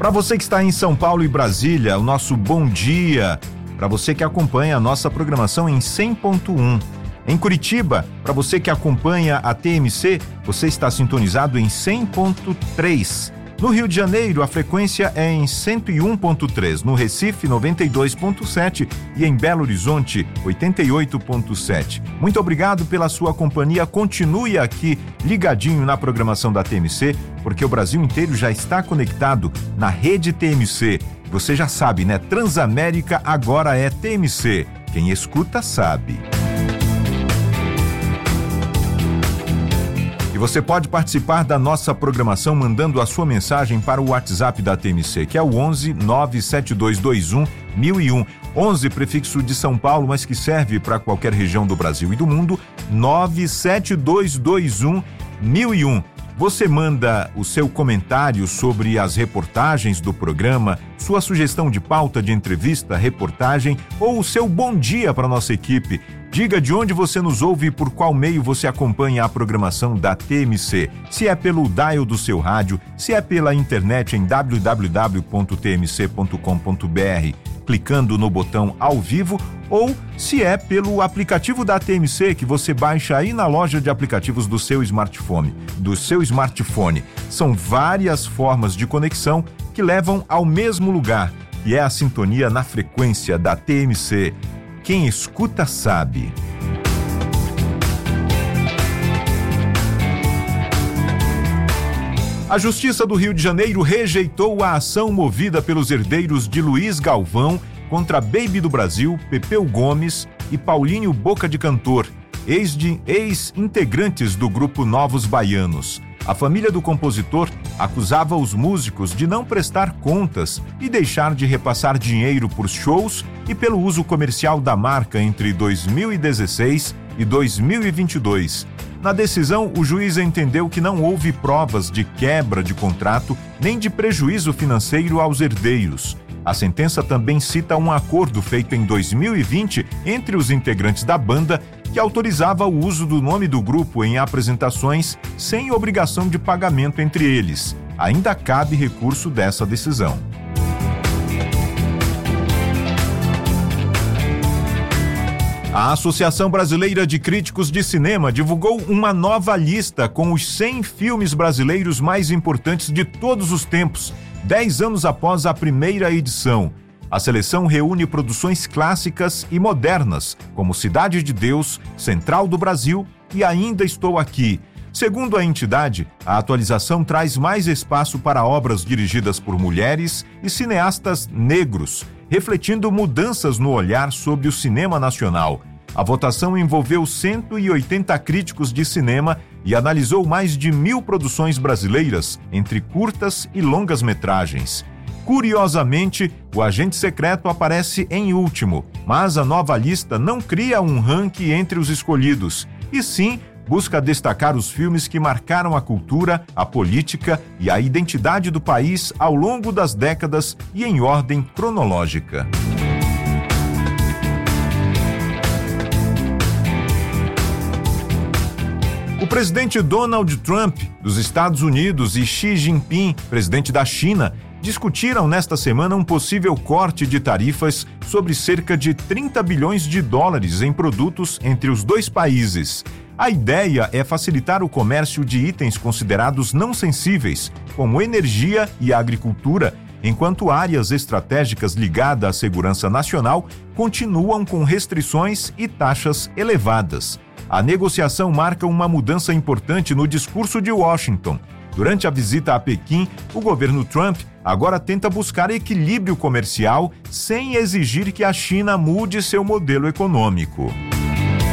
Para você que está em São Paulo e Brasília, o nosso bom dia. Para você que acompanha a nossa programação em 100.1. Em Curitiba, para você que acompanha a TMC, você está sintonizado em 100.3. No Rio de Janeiro, a frequência é em 101.3, no Recife, 92.7 e em Belo Horizonte, 88.7. Muito obrigado pela sua companhia. Continue aqui ligadinho na programação da TMC, porque o Brasil inteiro já está conectado na rede TMC. Você já sabe, né? Transamérica agora é TMC. Quem escuta sabe. E você pode participar da nossa programação mandando a sua mensagem para o WhatsApp da TMC, que é o 11 97221 1001. 11 prefixo de São Paulo, mas que serve para qualquer região do Brasil e do mundo, 97221 1001. Você manda o seu comentário sobre as reportagens do programa, sua sugestão de pauta de entrevista, reportagem ou o seu bom dia para nossa equipe. Diga de onde você nos ouve e por qual meio você acompanha a programação da TMC. Se é pelo dial do seu rádio, se é pela internet em www.tmc.com.br, clicando no botão ao vivo, ou se é pelo aplicativo da TMC que você baixa aí na loja de aplicativos do seu smartphone. São várias formas de conexão que levam ao mesmo lugar, e é a sintonia na frequência da TMC. Quem escuta sabe. A Justiça do Rio de Janeiro rejeitou a ação movida pelos herdeiros de Luiz Galvão contra Baby do Brasil, Pepeu Gomes e Paulinho Boca de Cantor, ex-integrantes do grupo Novos Baianos. A família do compositor acusava os músicos de não prestar contas e deixar de repassar dinheiro por shows e pelo uso comercial da marca entre 2016 e 2022. Na decisão, o juiz entendeu que não houve provas de quebra de contrato nem de prejuízo financeiro aos herdeiros. A sentença também cita um acordo feito em 2020 entre os integrantes da banda que autorizava o uso do nome do grupo em apresentações sem obrigação de pagamento entre eles. Ainda cabe recurso dessa decisão. A Associação Brasileira de Críticos de Cinema divulgou uma nova lista com os 100 filmes brasileiros mais importantes de todos os tempos, 10 anos após a primeira edição. A seleção reúne produções clássicas e modernas, como Cidade de Deus, Central do Brasil e Ainda Estou Aqui. Segundo a entidade, a atualização traz mais espaço para obras dirigidas por mulheres e cineastas negros, refletindo mudanças no olhar sobre o cinema nacional. A votação envolveu 180 críticos de cinema e analisou mais de 1.000 produções brasileiras, entre curtas e longas metragens. Curiosamente, o Agente Secreto aparece em último, mas a nova lista não cria um ranking entre os escolhidos, e sim busca destacar os filmes que marcaram a cultura, a política e a identidade do país ao longo das décadas e em ordem cronológica. O presidente Donald Trump, dos Estados Unidos, e Xi Jinping, presidente da China, discutiram nesta semana um possível corte de tarifas sobre cerca de 30 bilhões de dólares em produtos entre os dois países. A ideia é facilitar o comércio de itens considerados não sensíveis, como energia e agricultura, enquanto áreas estratégicas ligadas à segurança nacional continuam com restrições e taxas elevadas. A negociação marca uma mudança importante no discurso de Washington. Durante a visita a Pequim, o governo Trump agora tenta buscar equilíbrio comercial sem exigir que a China mude seu modelo econômico.